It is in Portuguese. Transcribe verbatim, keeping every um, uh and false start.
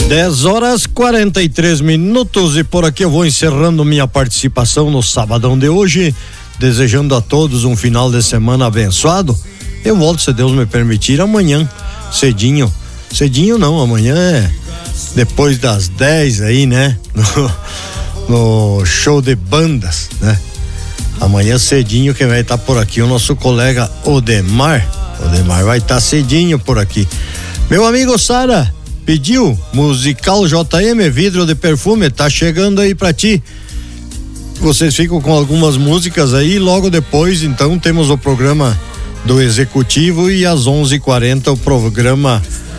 dez horas quarenta e três minutos e por aqui eu vou encerrando minha participação no sabadão de hoje, desejando a todos um final de semana abençoado. Eu volto, se Deus me permitir, amanhã, cedinho. Cedinho não, amanhã é depois das dez aí, né? No, no show de bandas, né? Amanhã cedinho quem vai estar tá por aqui, o nosso colega Odemar. Odemar vai estar tá cedinho por aqui. Meu amigo Sara pediu musical J M, vidro de perfume, tá chegando aí pra ti. Vocês ficam com algumas músicas aí, logo depois então temos o programa do Executivo e às onze e quarenta o programa